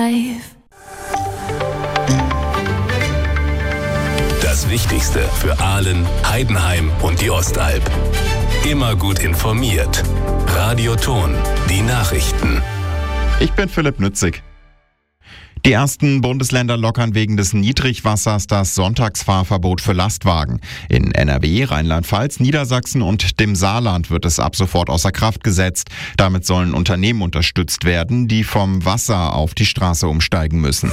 life. Das Wichtigste für Aalen, Heidenheim und die Ostalb. Immer gut informiert. Radio Ton, die Nachrichten. Ich bin Philipp Nützig. Die ersten Bundesländer lockern wegen des Niedrigwassers das Sonntagsfahrverbot für Lastwagen. In NRW, Rheinland-Pfalz, Niedersachsen und dem Saarland wird es ab sofort außer Kraft gesetzt. Damit sollen Unternehmen unterstützt werden, die vom Wasser auf die Straße umsteigen müssen.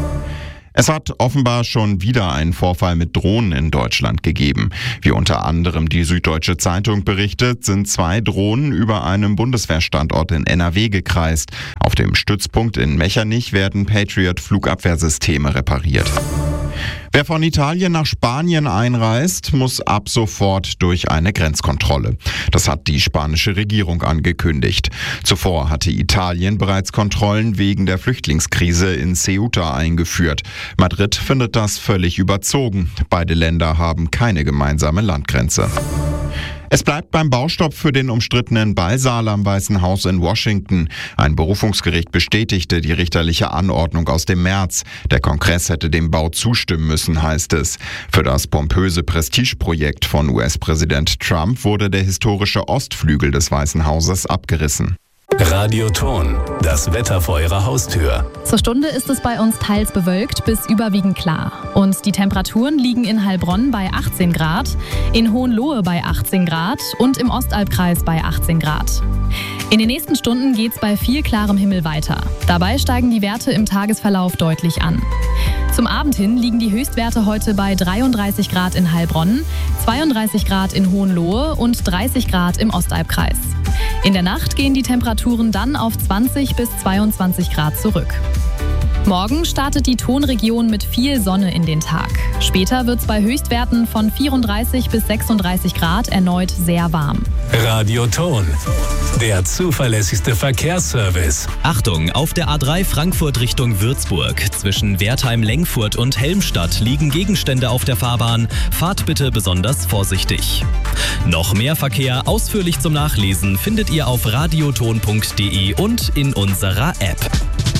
Es hat offenbar schon wieder einen Vorfall mit Drohnen in Deutschland gegeben. Wie unter anderem die Süddeutsche Zeitung berichtet, sind 2 Drohnen über einem Bundeswehrstandort in NRW gekreist. Auf dem Stützpunkt in Mechernich werden Patriot-Flugabwehrsysteme repariert. Wer von Italien nach Spanien einreist, muss ab sofort durch eine Grenzkontrolle. Das hat die spanische Regierung angekündigt. Zuvor hatte Italien bereits Kontrollen wegen der Flüchtlingskrise in Ceuta eingeführt. Madrid findet das völlig überzogen. Beide Länder haben keine gemeinsame Landgrenze. Es bleibt beim Baustopp für den umstrittenen Ballsaal am Weißen Haus in Washington. Ein Berufungsgericht bestätigte die richterliche Anordnung aus dem März. Der Kongress hätte dem Bau zustimmen müssen, heißt es. Für das pompöse Prestigeprojekt von US-Präsident Trump wurde der historische Ostflügel des Weißen Hauses abgerissen. Radio Ton, das Wetter vor Ihrer Haustür. Zur Stunde ist es bei uns teils bewölkt bis überwiegend klar. Und die Temperaturen liegen in Heilbronn bei 18 Grad, in Hohenlohe bei 18 Grad und im Ostalbkreis bei 18 Grad. In den nächsten Stunden geht es bei viel klarem Himmel weiter. Dabei steigen die Werte im Tagesverlauf deutlich an. Zum Abend hin liegen die Höchstwerte heute bei 33 Grad in Heilbronn, 32 Grad in Hohenlohe und 30 Grad im Ostalbkreis. In der Nacht gehen die Temperaturen dann auf 20 bis 22 Grad zurück. Morgen startet die Tonregion mit viel Sonne in den Tag. Später wird es bei Höchstwerten von 34 bis 36 Grad erneut sehr warm. Radio Ton, der zuverlässigste Verkehrsservice. Achtung, auf der A3 Frankfurt Richtung Würzburg. Zwischen Wertheim-Lengfurt und Helmstadt liegen Gegenstände auf der Fahrbahn. Fahrt bitte besonders vorsichtig. Noch mehr Verkehr ausführlich zum Nachlesen findet ihr auf radioton.de und in unserer App.